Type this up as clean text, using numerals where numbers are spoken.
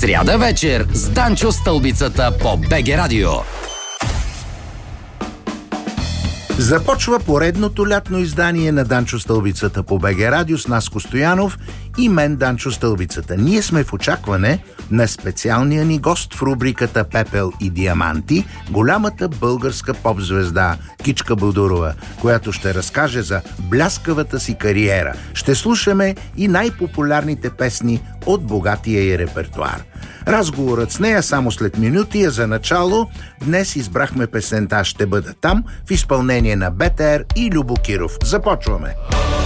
Сряда вечер с Данчо Стълбицата по БГ Радио. Започва поредното лятно издание на Данчо Стълбицата по БГ Радио с Наско Стоянов и мен, Данчо Стълбицата. Ние сме в очакване на специалния ни гост в рубриката Пепел и диаманти, голямата българска поп-звезда Кичка Бодурова, която ще разкаже за бляскавата си кариера. Ще слушаме и най-популярните песни от богатия й репертуар. Разговорът с нея само след минути, а за начало днес избрахме песента "Ще бъда там" в изпълнение на БТР и Любо Киров. Започваме!